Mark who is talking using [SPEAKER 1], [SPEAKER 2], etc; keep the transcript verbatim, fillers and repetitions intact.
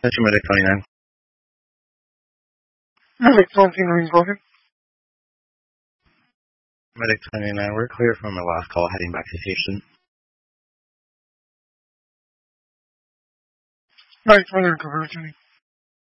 [SPEAKER 1] That's your Medic twenty-nine.
[SPEAKER 2] Medic twenty-nine, go ahead.
[SPEAKER 1] Medic twenty-nine, we're clear from our last call heading back to station.
[SPEAKER 2] Medic twenty-nine, conversion.